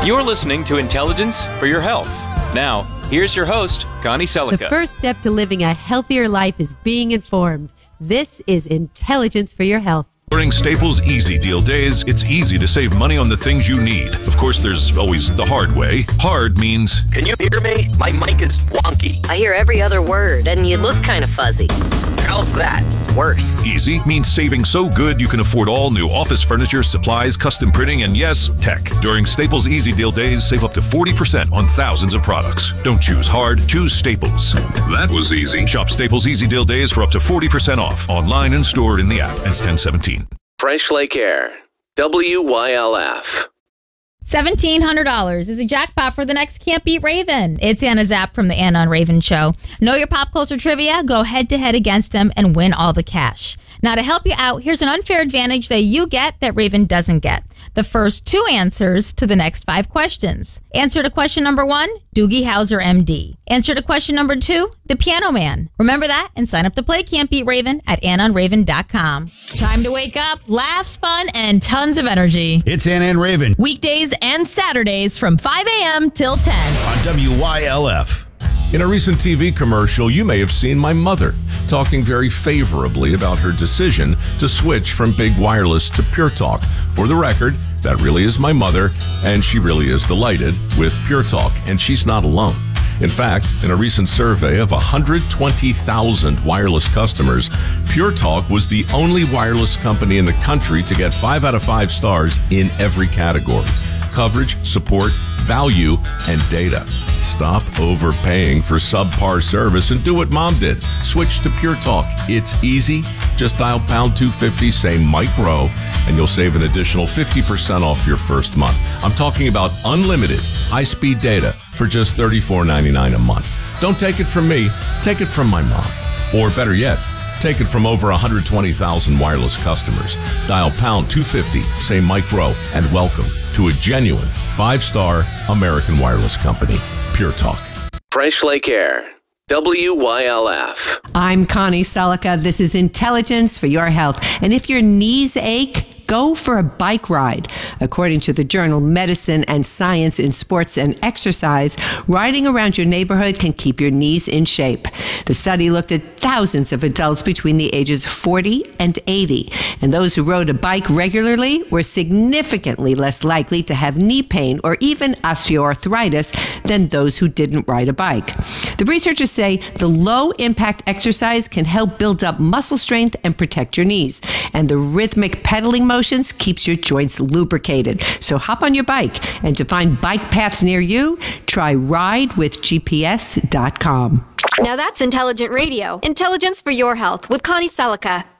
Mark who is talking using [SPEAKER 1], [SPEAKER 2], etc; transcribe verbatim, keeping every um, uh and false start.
[SPEAKER 1] You're listening to Intelligence for Your Health. Now, here's your host, Connie Selica.
[SPEAKER 2] The first step to living a healthier life is being informed. This is Intelligence for Your Health.
[SPEAKER 3] During Staples Easy Deal days, it's easy to save money on the things you need. Of course, there's always the hard way. Hard means...
[SPEAKER 4] Can you hear me? My mic is wonky.
[SPEAKER 5] I hear every other word, and you look kind of fuzzy.
[SPEAKER 4] How's that?
[SPEAKER 5] Worse.
[SPEAKER 3] Easy means saving so good you can afford all new office furniture, supplies, custom printing, and yes, tech. During Staples Easy Deal days, save up to forty percent on thousands of products. Don't choose hard, choose Staples. That was easy. Shop Staples Easy Deal days for up to forty percent off, online and stored in the app. Ends ten seventeen.
[SPEAKER 4] Fresh Lake Air. W Y L F.
[SPEAKER 6] seventeen hundred dollars is a jackpot for the next Can't Beat Raven. It's Anna Zapp from the Anna on Raven Show. Know your pop culture trivia? Go head-to-head against them and win all the cash. Now, to help you out, here's an unfair advantage that you get that Raven doesn't get. The first two answers to the next five questions. Answer to question number one, Doogie Howser, M D. Answer to question number two, The Piano Man. Remember that and sign up to play Can't Beat Raven at anna on raven dot com. Time to wake up, laughs, fun, and tons of energy.
[SPEAKER 7] It's Anna and Raven.
[SPEAKER 6] Weekdays and Saturdays from five a.m. till ten.
[SPEAKER 7] On W Y L F.
[SPEAKER 3] In a recent T V commercial, you may have seen my mother talking very favorably about her decision to switch from Big Wireless to Pure Talk. For the record, that really is my mother, and she really is delighted with Pure Talk, and she's not alone. In fact, in a recent survey of one hundred twenty thousand wireless customers, Pure Talk was the only wireless company in the country to get five out of five stars in every category: coverage, support, value, and data. Stop overpaying for subpar service and do what Mom did. Switch to Pure Talk. It's easy. Just dial pound two fifty, say Mike Rowe, and you'll save an additional fifty percent off your first month. I'm talking about unlimited high-speed data for just thirty-four ninety-nine a month. Don't take it from me. Take it from my mom. Or better yet, take it from over one hundred twenty thousand wireless customers. Dial pound two fifty, say Mike Rowe, and welcome to a genuine five-star American wireless company, Pure Talk.
[SPEAKER 4] Fresh Lake Air. W Y L F.
[SPEAKER 2] I'm Connie Selica. This is Intelligence for Your Health. And if your knees ache, go for a bike ride. According to the journal Medicine and Science in Sports and Exercise, riding around your neighborhood can keep your knees in shape. The study looked at thousands of adults between the ages forty and eighty, and those who rode a bike regularly were significantly less likely to have knee pain or even osteoarthritis than those who didn't ride a bike. The researchers say the low-impact exercise can help build up muscle strength and protect your knees, and the rhythmic pedaling motions keeps your joints lubricated. So hop on your bike, and to find bike paths near you, try ride with G P S dot com.
[SPEAKER 8] Now that's intelligent radio. Intelligence for your health with Connie Selica.